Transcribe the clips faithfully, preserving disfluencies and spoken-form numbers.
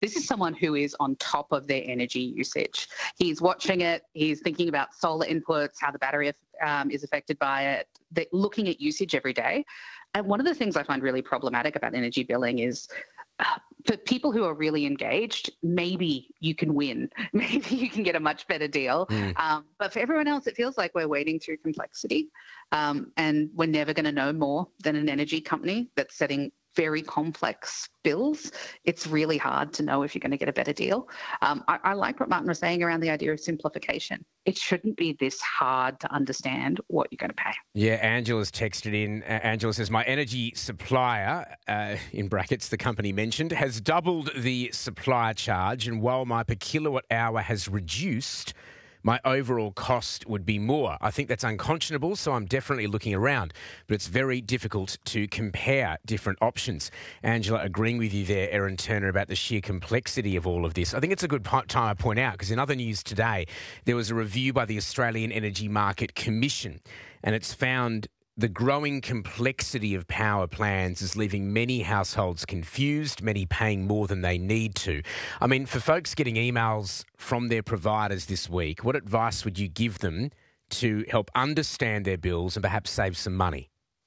This is someone who is on top of their energy usage. He's watching it. He's thinking about solar inputs, how the battery um, is affected by it. They're looking at usage every day. And one of the things I find really problematic about energy billing is uh, for people who are really engaged, maybe you can win. Maybe you can get a much better deal. Mm. Um, but for everyone else, it feels like we're wading through complexity. Um, and we're never going to know more than an energy company that's setting very complex bills. It's really hard to know if you're going to get a better deal. Um, I, I like what Martin was saying around the idea of simplification. It shouldn't be this hard to understand what you're going to pay. Yeah, Angela's texted in. Uh, Angela says, my energy supplier, uh, in brackets, the company mentioned, has doubled the supply charge, and while my per kilowatt hour has reduced, my overall cost would be more. I think that's unconscionable, so I'm definitely looking around. But it's very difficult to compare different options. Angela, agreeing with you there, Erin Turner, about the sheer complexity of all of this. I think it's a good time to point out, because in other news today, there was a review by the Australian Energy Market Commission, and it's found the growing complexity of power plans is leaving many households confused, many paying more than they need to. I mean, for folks getting emails from their providers this week, what advice would you give them to help understand their bills and perhaps save some money?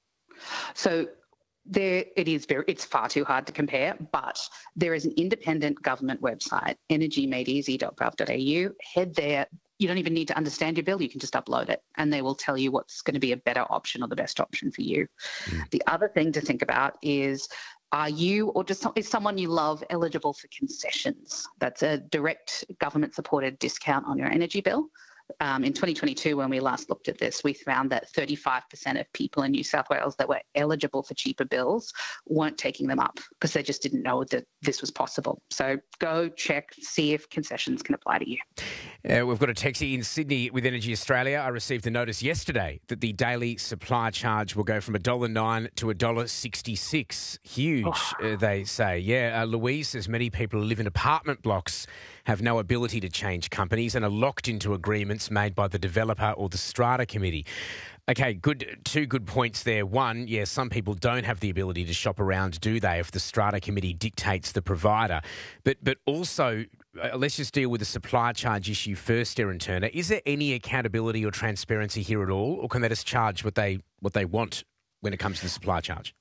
So there, it is very, it's far too hard to compare, but there is an independent government website, energy made easy dot gov dot a u. Head there. You don't even need to understand your bill. You can just upload it and they will tell you what's going to be a better option or the best option for you. Mm. The other thing to think about is, are you or just is someone you love eligible for concessions? That's a direct government-supported discount on your energy bill. Um, in twenty twenty-two, when we last looked at this, we found that thirty-five percent of people in New South Wales that were eligible for cheaper bills weren't taking them up because they just didn't know that this was possible. So go check, see if concessions can apply to you. Uh, we've got a taxi in Sydney with Energy Australia. I received a notice yesterday that the daily supply charge will go from one dollar nine to one dollar sixty-six. Huge, oh. uh, they say. Yeah, uh, Louise says many people who live in apartment blocks have no ability to change companies and are locked into agreements made by the developer or the strata committee. Okay, good. Two good points there. One, yeah, some people don't have the ability to shop around, do they, if the strata committee dictates the provider? But but also, uh, let's just deal with the supply charge issue first, Erin Turner. Is there any accountability or transparency here at all, or can they just charge what they what they want when it comes to the supply charge?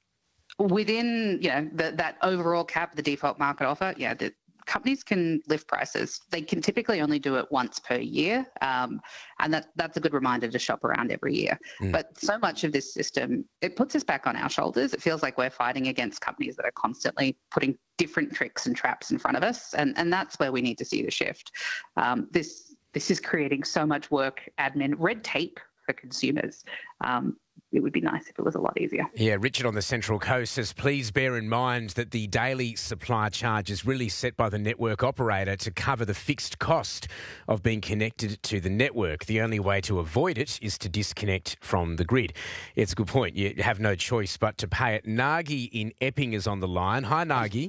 Within, you know, the, that overall cap, the default market offer, yeah, the companies can lift prices. They can typically only do it once per year, um, and that that's a good reminder to shop around every year. Mm. But so much of this system, it puts us back on our shoulders. It feels like we're fighting against companies that are constantly putting different tricks and traps in front of us, and, and that's where we need to see the shift. Um, this this is creating so much work, admin, red tape for consumers. Um, it would be nice if it was a lot easier. Yeah, Richard on the Central Coast says, please bear in mind that the daily supply charge is really set by the network operator to cover the fixed cost of being connected to the network. The only way to avoid it is to disconnect from the grid. It's a good point. You have no choice but to pay it. Nagi in Epping is on the line. Hi, Nagi.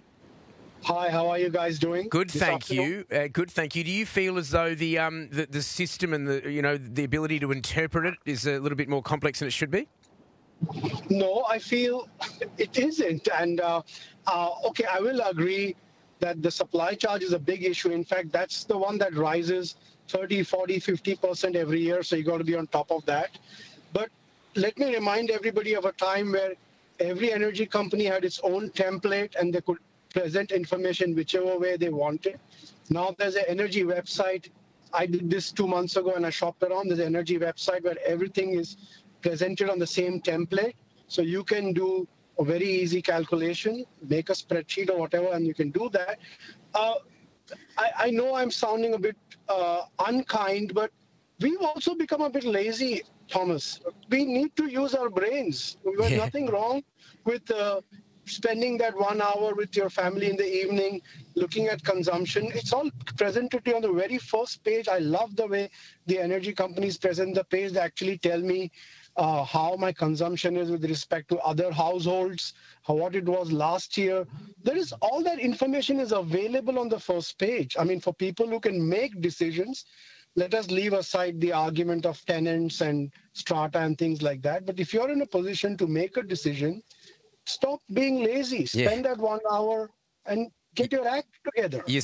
Hi, how are you guys doing? Good, thank you. Uh, good, thank you. Do you feel as though the um the, the system and the you know the ability to interpret it is a little bit more complex than it should be? No, I feel it isn't. And uh, uh, okay, I will agree that the supply charge is a big issue. In fact, that's the one that rises thirty, forty, fifty percent every year. So you got to be on top of that. But let me remind everybody of a time where every energy company had its own template and they could present information whichever way they wanted. Now there's an energy website. I did this two months ago and I shopped around. There's an energy website where everything is presented on the same template. So you can do a very easy calculation, make a spreadsheet or whatever, and you can do that. Uh, I, I know I'm sounding a bit uh, unkind, but we've also become a bit lazy, Thomas. We need to use our brains. There's yeah. nothing wrong with uh, spending that one hour with your family in the evening, looking at consumption. It's all presented to you on the very first page. I love the way the energy companies present the page. They actually tell me uh, how my consumption is with respect to other households, how, what it was last year. There is all that information is available on the first page. I mean, for people who can make decisions, let us leave aside the argument of tenants and strata and things like that. But if you're in a position to make a decision, stop being lazy. Spend yeah. that one hour and Get your act together. You